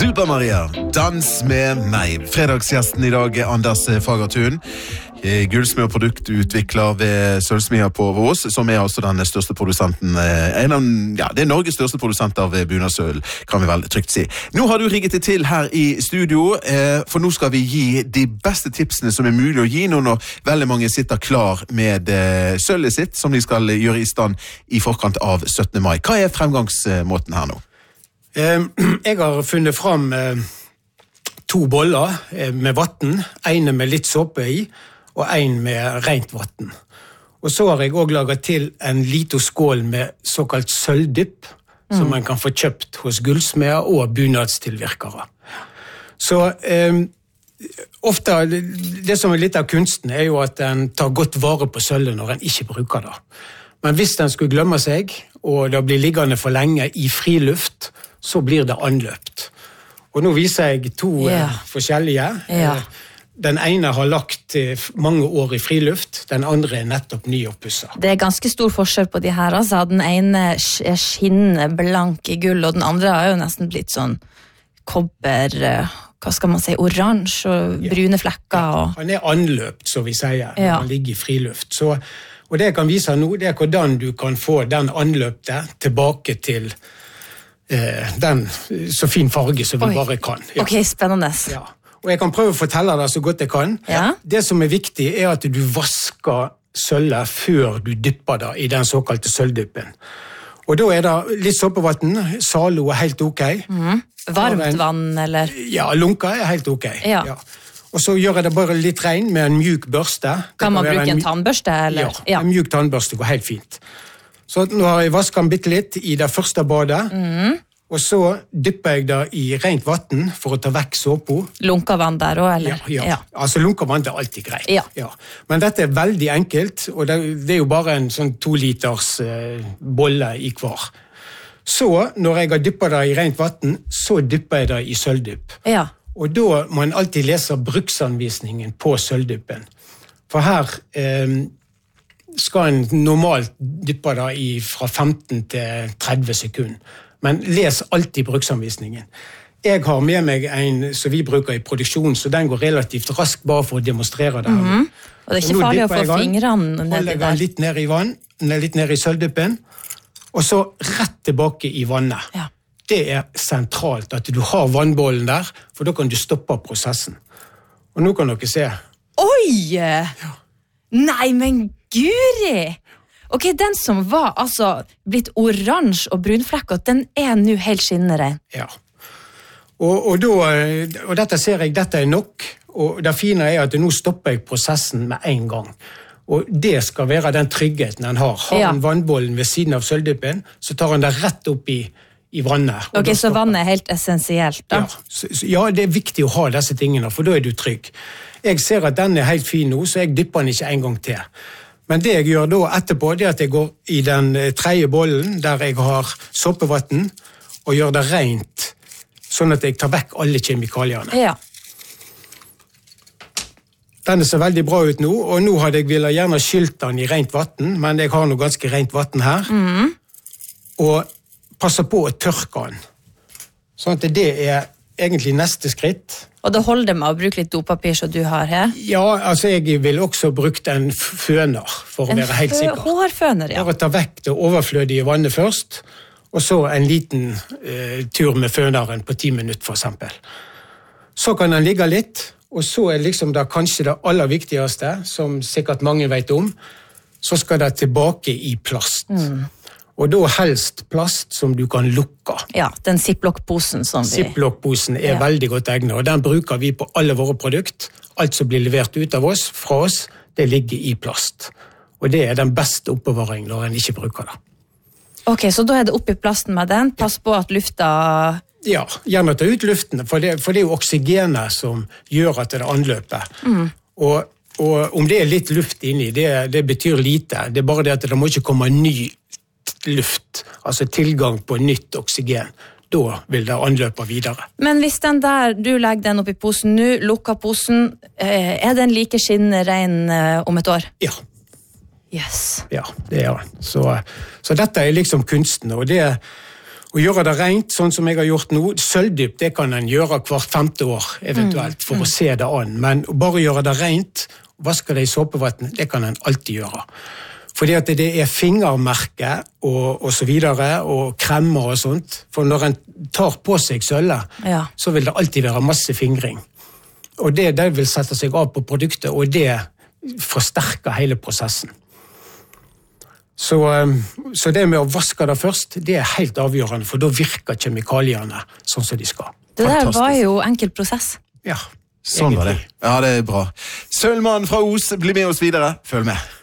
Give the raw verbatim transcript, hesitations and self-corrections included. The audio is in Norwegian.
Super Maria, dans med meg. Fredagsgjesten i dag er Anders Fagertun, gullsmed og produktutvikler ved Sølvsmia på Vås, som er altså den største produsenten, en av, ja, det er Norges største produsent av bunadssølv, kan vi vel trygt si. Nå har du rigget det til her i studio, for nå skal vi gi de beste tipsene som er mulig å gi nå når veldig mange sitter klar med sølvet sitt, som de skal gjøre i stand i forkant av syttende mai. Hva er fremgangsmåten her nå? Jeg har funnet fram to boller med vatten, en med litt såpe i, og en med rent vatten. Og så har jeg også laget til en liten skål med såkalt sølvdypp, mm. som man kan få kjøpt hos gullsmeder og bunadstilvirkere. Så eh, ofte, det som er litt av kunsten, er jo at den tar godt vare på sølvet når den ikke bruker det. Men hvis den skulle glemme seg, og det blir liggende for lenge i friluft, så blir det anløpt. Og nå viser jeg to yeah. uh, forskjellige. Yeah. Den ene har lagt uh, mange år i friluft, den andre er nettopp ny og pusset. Det er ganske stor forskjell på de her, altså. Den ene er skinnende blank i gull, og den andre har jo nesten blitt sånn kobber, uh, hva skal man si, oransje og yeah. brune flekker. Ja, og... han er anløpt, så vi sier, når ja. han ligger i friluft. Så, og det jeg kan vise nå, det er hvordan du kan få den anløpte tilbake til Eh, den så fin farge som vi Oi. Bare kan. Ja. Ok, spennende. Ja. Og jeg kan prøve å fortelle deg så godt jeg kan. Ja. Det som er viktig er at du vasker sølvet før du dypper det i den såkalte sølvdyppen. Og da er det litt såpevann, Zalo er helt ok. Mm. Varmt en, vann, eller? Ja, lunka er helt ok. Ja. Ja. Og så gjør jeg det bare litt ren med en mjuk børste. Kan man bruke en, en tannbørste, eller? Ja, ja, en mjuk tannbørste går helt fint. Så nå har jeg vasket den bitte litt i det første badet, mm. og så dypper jeg det i rent vatten for å ta vekk såpo. Lunka vann der også, eller? Ja, ja. ja. altså lunka vann er alltid greit. Ja. Ja. Men dette er veldig enkelt, og det, det er jo bare en sånn to liters eh, bolle i hver. Så, når jeg har dyppet det i rent vatten, så dypper jeg det i sølvdypp. Ja. Og da må man alltid lese bruksanvisningen på sølvdyppen. For her... Eh, skal en normalt dyppe det i fra femten til tretti sekunder. Men les alltid bruksanvisningen. Jeg har med meg en som vi bruker i produksjon, så den går relativt raskt bare for å demonstrere det. Mm-hmm. Og det er ikke farlig å få fingrene ned i der. Litt ned i vann, litt ned i sølvdyppen, og så rett tilbake i vannet. Ja. Det er sentralt at du har vannbollen der, for da kan du stoppe prosessen. Og nå kan dere se. Oi! Ja. Nei, men Guri! Ok, den som var altså blitt oransje og brunflekket, den er nå helt skinnere. Ja. Og, og, da, og dette ser jeg, dette er nok, og det fine er at nå stopper jeg prosessen med en gang. Og det skal være den tryggheten han har. Har han ja. Vannbollen ved siden av sølvdyppen, så tar han det rett opp i, i vannet. Ok, så vannet er helt essensielt da? Ja, så, ja, det er viktig å ha disse tingene, for da er du trygg. Jeg ser at den er helt fin nå, så jeg dypper den ikke en gang til. Men det jeg gjør da etterpå, det er at jeg går i den tredje bollen, der jeg har såpevann, og gjør det rent, sånn at jeg tar vekk alle kjemikaliene. Ja. Denne ser veldig bra ut nå, og nå hadde jeg ville gjerne skylt den i rent vatten, men jeg har nå ganske rent vatten her. Mm. Og passer på å tørke den. Sånn at det er egentlig neste skritt. Og det holder med å bruke litt dopapir som du har her? Ja, altså jeg vil også brukt en føner, for å være helt sikker. En hårføner, ja. Bare ta vekk det overflødige vannet først, og så en liten eh, tur med føneren på ti minutter for eksempel. Så kan den ligge litt, og så er liksom det kanskje det aller viktigste, som sikkert mange vet om, så skal det tilbake i plast. Mm. Og da helst plast som du kan lukke. Ja, den Ziploc-posen som vi... Ziploc-posen er ja. Veldig godt egnet, og den bruker vi på alle våre produkt. Alt som blir levert ut av oss, fra oss, det ligger i plast. Og det er den beste oppbevaringen når en ikke bruker det. Ok, så da er det oppi plasten med den. Pass på at lufta... Ja, gjerne ta ut luften, for det, for det er jo oksygenet som gjør at det anløper. Mm. Og, og om det er litt luft inni, det, det betyr lite. Det er bare det at det må ikke komme ny luft, altså tilgang på nytt oksygen. Da vil det anløpe videre. Men hvis den der, du legger den opp i posen nå, lukker posen, er den like skinnende ren om et år? Ja. Yes. Ja, det er den. Så, så dette er liksom kunsten, og det, Å gjøre det rent, sånn som jeg har gjort nå, sølvdypt, det kan en gjøre hvert femte år, eventuelt, for å se det an. Men å bare gjøre det rent, vaske det i såpevann, det kan en alltid gjøre. Fordi at det er fingermerke og, og så videre, og kremmer og sånt. For når en tar på seg sølve, Ja. så vil det alltid være masse fingring. Og det, det vil sette seg av på produktet, og det forsterker hele prosessen. Så, så det med å vaske det først, det er helt avgjørende, for da virker kjemikaliene sånn som de skal. Det der Fantastisk. var jo enkel prosess. Ja, Sånn var det. egentlig. Ja, det er bra. Sølvmannen fra Os, bli med oss videre. Følg med.